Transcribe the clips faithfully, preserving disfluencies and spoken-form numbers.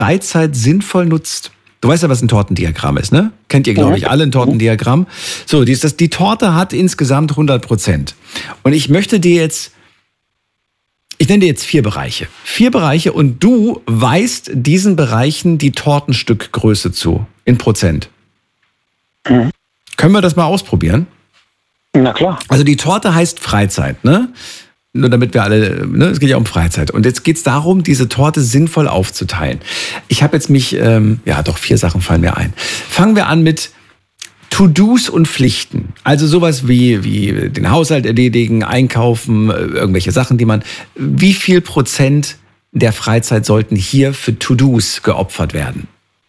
Freizeit sinnvoll nutzt. Du weißt ja, was ein Tortendiagramm ist, ne? Kennt ihr, glaube ich, alle ein Tortendiagramm. So, die, ist das, die Torte hat insgesamt hundert Prozent. Und ich möchte dir jetzt, ich nenne dir jetzt vier Bereiche. Vier Bereiche und du weist diesen Bereichen die Tortenstückgröße zu, in Prozent. Mhm. Können wir das mal ausprobieren? Na klar. Also die Torte heißt Freizeit, ne? Nur damit wir alle, ne, es geht ja um Freizeit. Und jetzt geht es darum, diese Torte sinnvoll aufzuteilen. Ich habe jetzt mich, ähm, ja doch, vier Sachen fallen mir ein. Fangen wir an mit To-Dos und Pflichten. Also sowas wie, wie den Haushalt erledigen, einkaufen, irgendwelche Sachen, die man, wie viel Prozent der Freizeit sollten hier für To-Dos geopfert werden?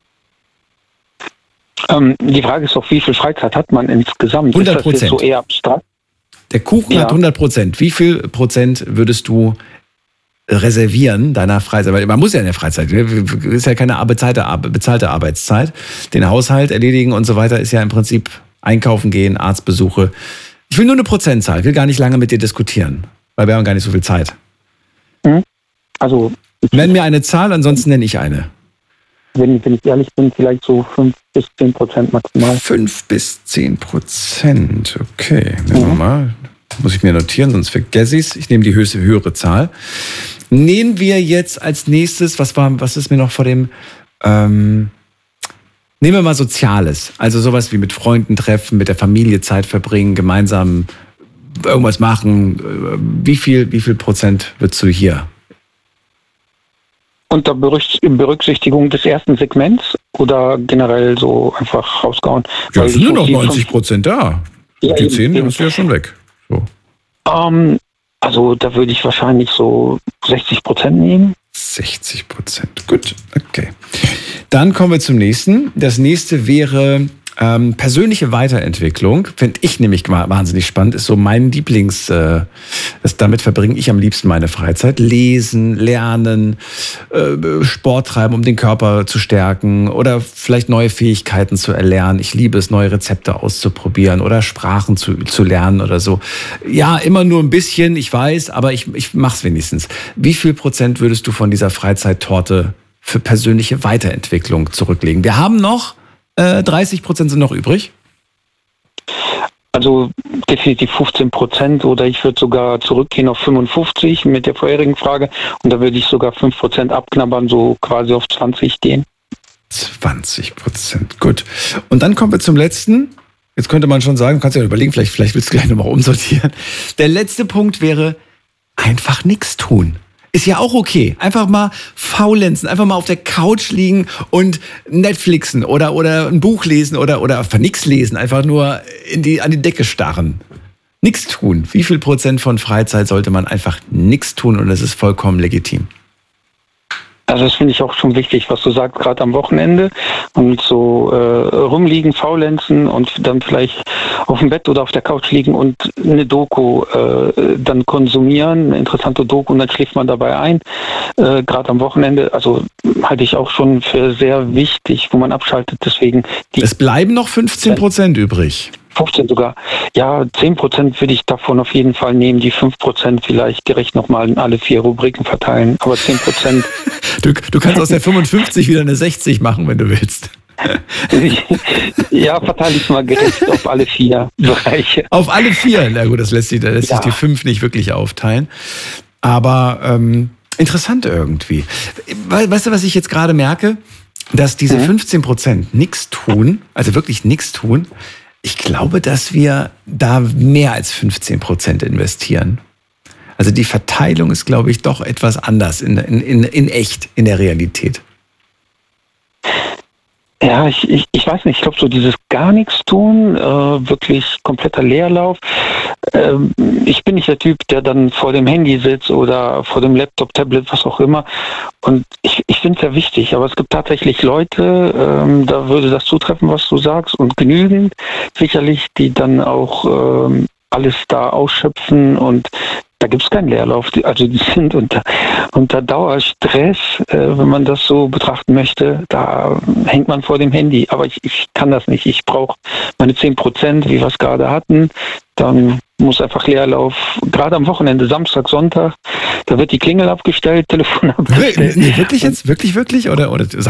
Ähm, die Frage ist doch, wie viel Freizeit hat man insgesamt? hundert Prozent. Ist das jetzt so eher abstrakt? Der Kuchen ja. hat hundert Prozent. Wie viel Prozent würdest du reservieren deiner Freizeit? Weil man muss ja in der Freizeit, ist ja keine bezahlte, bezahlte Arbeitszeit. Den Haushalt erledigen und so weiter ist ja im Prinzip einkaufen gehen, Arztbesuche. Ich will nur eine Prozentzahl, ich will gar nicht lange mit dir diskutieren, weil wir haben gar nicht so viel Zeit. Also nenn mir eine Zahl, ansonsten nenne ich eine. Wenn, wenn ich ehrlich bin, vielleicht so fünf bis zehn Prozent maximal. fünf bis zehn Prozent, okay. Nehmen wir mal. Muss ich mir notieren, sonst vergesse ich es. Ich nehme die höchste, höhere Zahl. Nehmen wir jetzt als nächstes, was war, was ist mir noch vor dem, ähm, nehmen wir mal Soziales. Also sowas wie mit Freunden treffen, mit der Familie Zeit verbringen, gemeinsam irgendwas machen. Wie viel, wie viel Prozent würdest du hier? Unter Berücksichtigung des ersten Segments oder generell so einfach rausgehauen? Ja, es sind nur noch neunzig Prozent da. Ja, die zehn hast du ja schon weg. So. Um, also da würde ich wahrscheinlich so sechzig Prozent nehmen. sechzig Prozent, gut, okay. Dann kommen wir zum nächsten. Das nächste wäre ähm, persönliche Weiterentwicklung. Finde ich nämlich wahnsinnig spannend. Ist so mein Lieblings, äh, das, damit verbringe ich am liebsten meine Freizeit. Lesen, lernen, äh, Sport treiben, um den Körper zu stärken oder vielleicht neue Fähigkeiten zu erlernen. Ich liebe es, neue Rezepte auszuprobieren oder Sprachen zu, zu lernen oder so. Ja, immer nur ein bisschen, ich weiß, aber ich, ich mache es wenigstens. Wie viel Prozent würdest du von dieser Freizeittorte für persönliche Weiterentwicklung zurücklegen? Wir haben noch äh, dreißig Prozent sind noch übrig. Also definitiv fünfzehn Prozent oder ich würde sogar zurückgehen auf fünfundfünfzig mit der vorherigen Frage und da würde ich sogar fünf Prozent abknabbern, so quasi auf zwanzig gehen. zwanzig Prozent, gut. Und dann kommen wir zum letzten. Jetzt könnte man schon sagen, du kannst ja überlegen, vielleicht, vielleicht willst du gleich nochmal umsortieren. Der letzte Punkt wäre einfach nichts tun. Ist ja auch okay. Einfach mal faulenzen, einfach mal auf der Couch liegen und Netflixen oder, oder ein Buch lesen oder, oder einfach nichts lesen, einfach nur in die, an die Decke starren. Nichts tun. Wie viel Prozent von Freizeit sollte man einfach nichts tun und es ist vollkommen legitim? Also das finde ich auch schon wichtig, was du sagst, gerade am Wochenende und so äh, rumliegen, faulenzen und dann vielleicht auf dem Bett oder auf der Couch liegen und eine Doku äh, dann konsumieren, eine interessante Doku und dann schläft man dabei ein, äh, gerade am Wochenende, also halte ich auch schon für sehr wichtig, wo man abschaltet, deswegen... Die es bleiben noch fünfzehn Prozent übrig. fünfzehn sogar. Ja, zehn Prozent würde ich davon auf jeden Fall nehmen, die fünf Prozent vielleicht gerecht nochmal in alle vier Rubriken verteilen, aber zehn Prozent... Du, du kannst aus der fünfundfünfzig wieder eine sechzig machen, wenn du willst. Ja, verteile ich mal gerecht auf alle vier Bereiche. Auf alle vier? Na gut, das lässt sich, da lässt ja. sich die fünf nicht wirklich aufteilen. Aber ähm, interessant irgendwie. Weißt du, was ich jetzt gerade merke? Dass diese mhm. fünfzehn Prozent nichts tun, also wirklich nichts tun, ich glaube, dass wir da mehr als fünfzehn Prozent investieren. Also die Verteilung ist, glaube ich, doch etwas anders in, in, in echt, in der Realität. Ja, ich, ich, ich weiß nicht, ich glaube so dieses gar nichts tun, äh, wirklich kompletter Leerlauf. Ähm, ich bin nicht der Typ, der dann vor dem Handy sitzt oder vor dem Laptop, Tablet, was auch immer. Und ich, ich finde es sehr wichtig, aber es gibt tatsächlich Leute, ähm, da würde das zutreffen, was du sagst, und genügend sicherlich, die dann auch ähm, alles da ausschöpfen und da gibt es keinen Leerlauf, also die sind unter, unter Dauerstress, äh, wenn man das so betrachten möchte, da hängt man vor dem Handy, aber ich, ich kann das nicht, ich brauche meine zehn Prozent, wie wir es gerade hatten, dann muss einfach Leerlauf, gerade am Wochenende, Samstag, Sonntag, da wird die Klingel abgestellt, Telefon abgestellt. Nee, wirklich jetzt? Wirklich, wirklich? Oder, oder